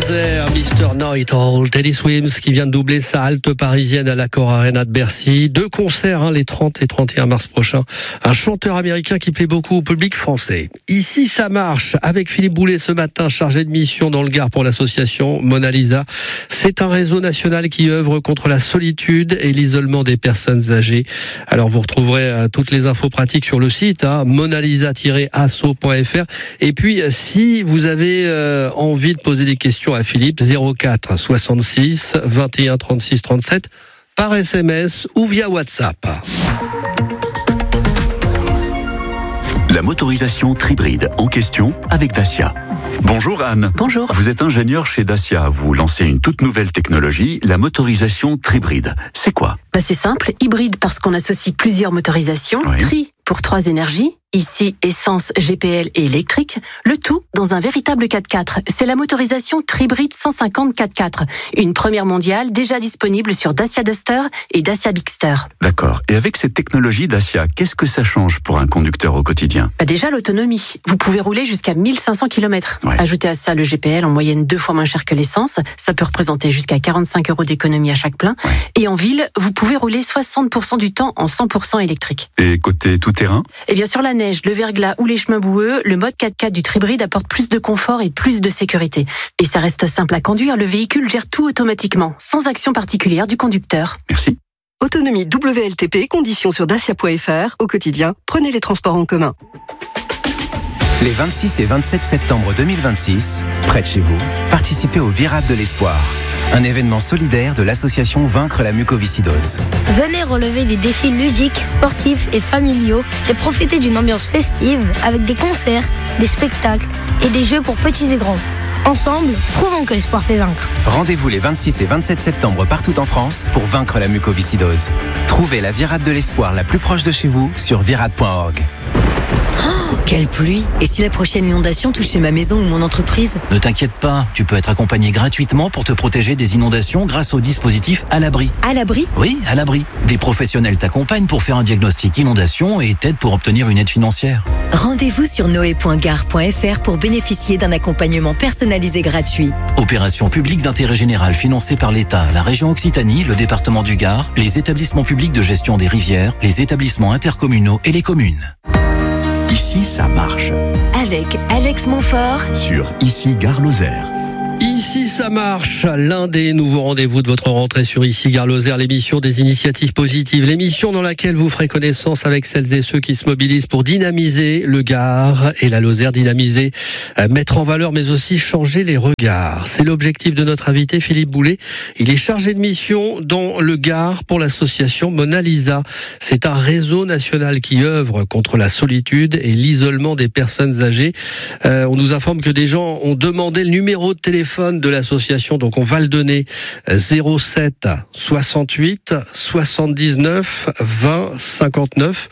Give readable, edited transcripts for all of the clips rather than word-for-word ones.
Bulldozer, Mr. Know-It-All, Teddy Swims qui vient de doubler sa halte parisienne à l'Accor Arena de Bercy. 2 concerts, les 30 et 31 mars prochains. Un chanteur américain qui plaît beaucoup au public français. Ici, ça marche avec Philippe Boulet ce matin, chargé de mission dans le Gard pour l'association Mona Lisa. C'est un réseau national qui œuvre contre la solitude et l'isolement des personnes âgées. Alors, vous retrouverez toutes les infos pratiques sur le site, monalisa-asso.fr. Et puis, si vous avez envie de poser des questions à Philippe, 04 66 21 36 37 par SMS ou via WhatsApp. La motorisation Tribride en question avec Dacia. Bonjour Anne. Bonjour. Vous êtes ingénieur chez Dacia. Vous lancez une toute nouvelle technologie, la motorisation Tribride. C'est quoi ? C'est simple, hybride parce qu'on associe plusieurs motorisations, Oui. Tri pour 3 énergies, ici essence, GPL et électrique, le tout dans un véritable 4x4. C'est la motorisation Tribride 150 4x4, une première mondiale déjà disponible sur Dacia Duster et Dacia Bigster. D'accord. Et avec cette technologie Dacia, qu'est-ce que ça change pour un conducteur au quotidien ? Déjà l'autonomie, vous pouvez rouler jusqu'à 1500 km. Ouais. Ajoutez à ça le GPL en moyenne 2 fois moins cher que l'essence, ça peut représenter jusqu'à 45 € d'économie à chaque plein. Ouais. Et en ville, vous pouvez rouler 60% du temps en 100% électrique. Et côté tout-terrain ? Et bien sur la neige, le verglas ou les chemins boueux, le mode 4x4 du Tribride apporte plus de confort et plus de sécurité. Et ça reste simple à conduire, le véhicule gère tout automatiquement, sans action particulière du conducteur. Merci. Autonomie WLTP, conditions sur dacia.fr. Au quotidien, prenez les transports en commun. Les 26 et 27 septembre 2026, près de chez vous, participez au Virade de l'Espoir, un événement solidaire de l'association Vaincre la mucoviscidose. Venez relever des défis ludiques, sportifs et familiaux et profitez d'une ambiance festive avec des concerts, des spectacles et des jeux pour petits et grands. Ensemble, prouvons que l'espoir fait vaincre. Rendez-vous les 26 et 27 septembre partout en France pour vaincre la mucoviscidose. Trouvez la Virade de l'Espoir la plus proche de chez vous sur virade.org. Quelle pluie! Et si la prochaine inondation touchait ma maison ou mon entreprise? Ne t'inquiète pas, tu peux être accompagné gratuitement pour te protéger des inondations grâce au dispositif À l'abri. À l'abri? Oui, À l'abri. Des professionnels t'accompagnent pour faire un diagnostic inondation et t'aident pour obtenir une aide financière. Rendez-vous sur noé.gare.fr pour bénéficier d'un accompagnement personnalisé gratuit. Opération publique d'intérêt général financée par l'État, la région Occitanie, le département du Gard, les établissements publics de gestion des rivières, les établissements intercommunaux et les communes. Ici, ça marche. Avec Alex Montfort Sur Ici Gare Lozère. Ici, ça marche. L'un des nouveaux rendez-vous de votre rentrée sur Ici Gare Lozère, l'émission des initiatives positives. L'émission dans laquelle vous ferez connaissance avec celles et ceux qui se mobilisent pour dynamiser le Gard et la Lozère, dynamiser, mettre en valeur, mais aussi changer les regards. C'est l'objectif de notre invité, Philippe Boulet. Il est chargé de mission dans le Gard pour l'association Mona Lisa. C'est un réseau national qui œuvre contre la solitude et l'isolement des personnes âgées. On nous informe que des gens ont demandé le numéro de téléphone de l'association, donc on va le donner, 07 68 79 20 59,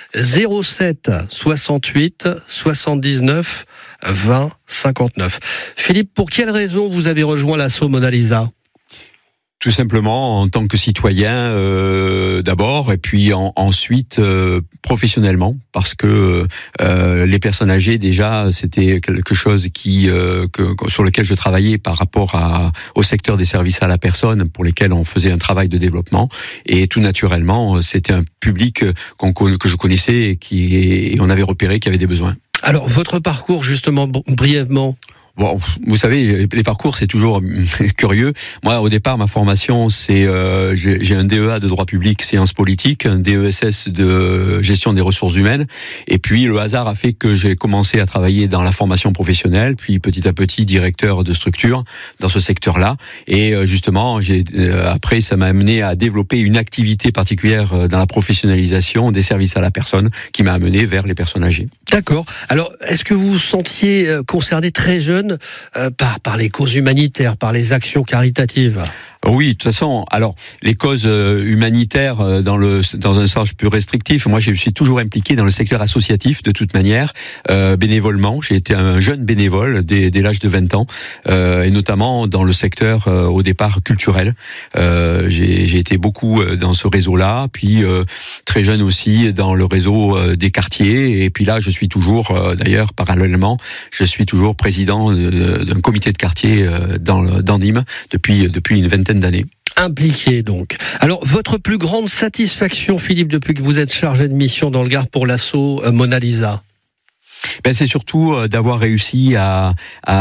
07 68 79 20 59. Philippe, pour quelle raison vous avez rejoint l'asso Mona Lisa ? Tout simplement en tant que citoyen d'abord, et puis ensuite professionnellement, parce que les personnes âgées déjà c'était quelque chose sur lequel je travaillais par rapport au secteur des services à la personne, pour lesquels on faisait un travail de développement, et tout naturellement c'était un public que je connaissais et on avait repéré qu'il y avait des besoins. Alors votre parcours justement brièvement. Bon, vous savez, les parcours, c'est toujours curieux. Moi, au départ, ma formation, c'est j'ai un DEA de droit public, sciences politiques, un DESS de gestion des ressources humaines. Et puis, le hasard a fait que j'ai commencé à travailler dans la formation professionnelle, puis petit à petit, directeur de structure dans ce secteur-là. Et justement, après, ça m'a amené à développer une activité particulière dans la professionnalisation des services à la personne, qui m'a amené vers les personnes âgées. D'accord. Alors, est-ce que vous vous sentiez concerné très jeune par les causes humanitaires, par les actions caritatives ? Oui, de toute façon, alors les causes humanitaires dans un sens plus restrictif, moi je suis toujours impliqué dans le secteur associatif de toute manière, bénévolement. J'ai été un jeune bénévole dès l'âge de 20 ans, et notamment dans le secteur au départ culturel. J'ai été beaucoup dans ce réseau-là, puis très jeune aussi dans le réseau des quartiers, et puis là je suis toujours, d'ailleurs parallèlement, je suis toujours président d'un comité de quartier dans Nîmes depuis une vingtaine d'années. Impliqué donc. Alors, votre plus grande satisfaction, Philippe, depuis que vous êtes chargé de mission dans le Gard pour l'assaut Mona Lisa? C'est surtout d'avoir réussi à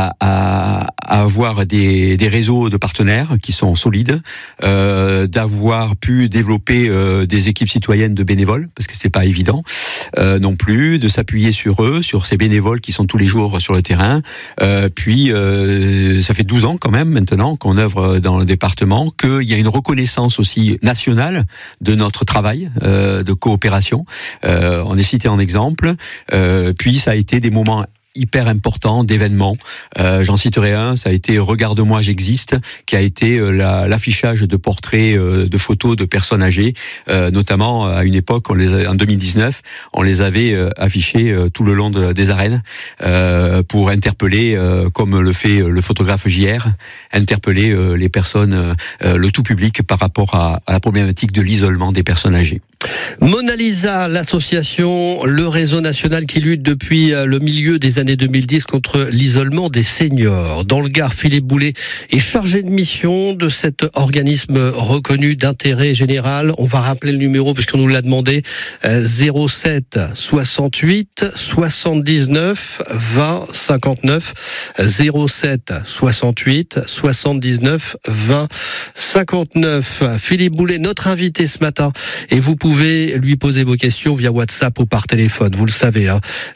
avoir des réseaux de partenaires qui sont solides, d'avoir pu développer des équipes citoyennes de bénévoles, parce que c'est pas évident non plus, de s'appuyer sur eux, sur ces bénévoles qui sont tous les jours sur le terrain. Puis ça fait 12 ans quand même maintenant qu'on œuvre dans le département, qu'il y a une reconnaissance aussi nationale de notre travail de coopération. On est cité en exemple. Puis ça a été des moments hyper important d'événements. J'en citerai un, ça a été Regarde-moi, j'existe, qui a été l'affichage de portraits, de photos de personnes âgées, notamment à une époque, en 2019, on les avait affichés tout le long des arènes pour interpeller, comme le fait le photographe JR, interpeller les personnes, le tout public par rapport à la problématique de l'isolement des personnes âgées. Mona Lisa, l'association, le réseau national qui lutte depuis le milieu des années 2010 contre l'isolement des seniors. Dans le Gard, Philippe Boulet est chargé de mission de cet organisme reconnu d'intérêt général. On va rappeler le numéro parce qu'on nous l'a demandé. 07 68 79 20 59. 07 68 79 20 59. Philippe Boulet, notre invité ce matin, et vous pouvez lui poser vos questions via WhatsApp ou par téléphone, vous le savez,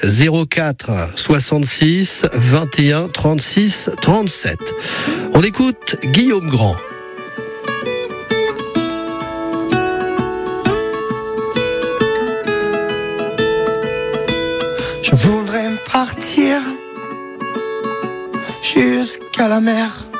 04 66 21 36 37. On écoute Guillaume Grand. Je voudrais partir jusqu'à la mer,